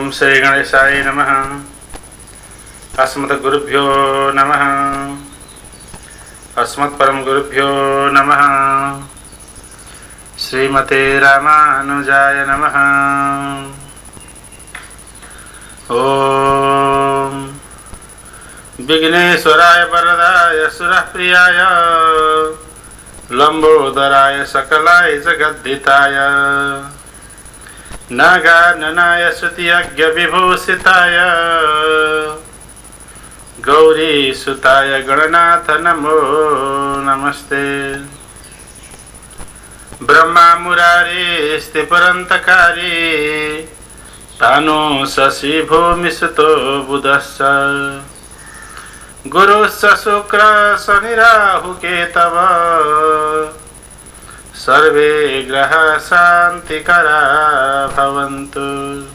ओम श्री गणेशाय नमः। अस्मद्गुरुभ्यो नमः। अस्मत्परमगुरुभ्यो नमः। श्रीमते रामानुजाय नमः। ओम विघ्नेश्वराय वरदाय सुरप्रियाय लंबोदराय सकलाय जगद्धिताय नागाननाय श्रुतियज्ञ विभूषिताय गौरी सुताय गणनाथ नमो नमस्ते। ब्रह्मा मुरारी स्थिपरन्तकारी भानु शशि भूमि सुतो बुधश्च गुरुश्च शुक्र शनि राहु केतव सर्वे ग्रह शांतिकरा भवन्तु।